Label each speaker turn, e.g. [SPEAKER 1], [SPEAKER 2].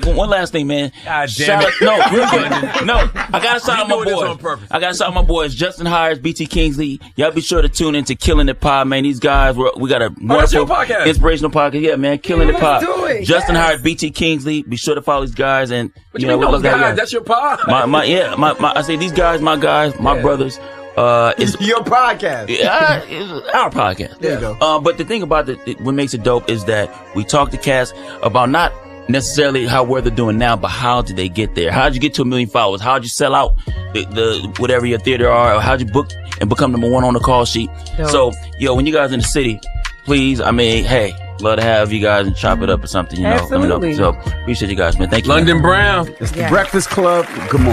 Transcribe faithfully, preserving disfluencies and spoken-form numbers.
[SPEAKER 1] one last thing, man.
[SPEAKER 2] God damn
[SPEAKER 1] shout
[SPEAKER 2] it.
[SPEAKER 1] out, no, real quick. No, I gotta shout out my
[SPEAKER 2] this
[SPEAKER 1] boys.
[SPEAKER 2] on purpose.
[SPEAKER 1] I gotta shout out my boys, Justin Hires, B T Kingsley. Y'all be sure to tune into Killing It Pod, man. These guys, we're, we got a
[SPEAKER 2] that's your
[SPEAKER 1] wonderful,
[SPEAKER 2] podcast.
[SPEAKER 1] inspirational podcast. Yeah, man, Killing
[SPEAKER 3] Yeah,
[SPEAKER 1] It Pod.
[SPEAKER 3] let's do it.
[SPEAKER 1] Justin
[SPEAKER 3] Yes.
[SPEAKER 1] Hires, B T Kingsley. Be sure to follow these guys, and
[SPEAKER 2] What
[SPEAKER 1] you
[SPEAKER 2] you
[SPEAKER 1] know,
[SPEAKER 2] mean
[SPEAKER 1] we
[SPEAKER 2] those
[SPEAKER 1] look like
[SPEAKER 2] guys?
[SPEAKER 1] guys.
[SPEAKER 2] That's your pod.
[SPEAKER 1] My, my, yeah, my, my, I say these guys, my guys, my
[SPEAKER 2] Yeah.
[SPEAKER 1] brothers. Uh, it's
[SPEAKER 3] Your podcast.
[SPEAKER 1] yeah, it's our podcast.
[SPEAKER 3] There you go.
[SPEAKER 1] Uh, but the thing about it, it, what makes it dope is that we talk to cats about not necessarily how well they're doing now, but how did they get there? How'd you get to a million followers? How'd you sell out the, the whatever your theater are? Or how'd you book and become number one on the call sheet?
[SPEAKER 3] Yo.
[SPEAKER 1] So, yo, when you guys in the city, please, I mean, hey, love to have you guys and chop it up or something, you know.
[SPEAKER 4] Absolutely.
[SPEAKER 1] Let me know. So, appreciate you guys, man. Thank you.
[SPEAKER 2] London Brown.
[SPEAKER 3] It's the
[SPEAKER 4] Yeah.
[SPEAKER 3] Breakfast Club. Good morning.